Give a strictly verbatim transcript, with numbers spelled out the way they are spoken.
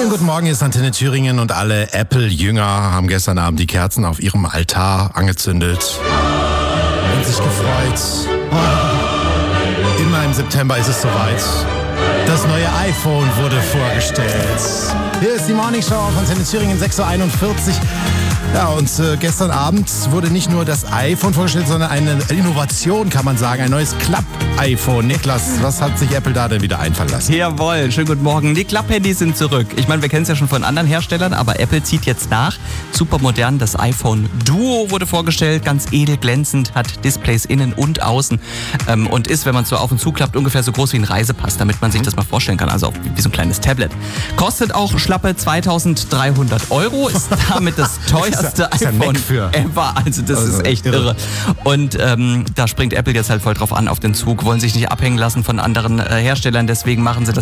Schönen guten Morgen, hier ist Antenne Thüringen und alle Apple-Jünger haben gestern Abend die Kerzen auf ihrem Altar angezündet und sich gefreut. Oh, immer im September ist es soweit. Das neue iPhone wurde vorgestellt. Hier ist die Morning Show auf Antenne Thüringen, sechs Uhr einundvierzig. Ja, und äh, gestern Abend wurde nicht nur das iPhone vorgestellt, sondern eine Innovation, kann man sagen. Ein neues Klapp-iPhone. Niklas, was hat sich Apple da denn wieder einfallen lassen? Jawohl, schönen guten Morgen. Die Klapp-Handys sind zurück. Ich meine, wir kennen es ja schon von anderen Herstellern, aber Apple zieht jetzt nach. Super modern, das iPhone Duo wurde vorgestellt, ganz edel, glänzend, hat Displays innen und außen ähm, und ist, wenn man es so auf und zuklappt, ungefähr so groß wie ein Reisepass, damit man sich das mal vorstellen kann. Also auch wie so ein kleines Tablet. Kostet auch schlappe zweitausenddreihundert Euro, ist damit das teuerste ist ja, ist ja iPhone für. ever. Also das also ist echt irre. irre. Und ähm, da springt Apple jetzt halt voll drauf an auf den Zug, wollen sich nicht abhängen lassen von anderen äh, Herstellern, deswegen machen sie das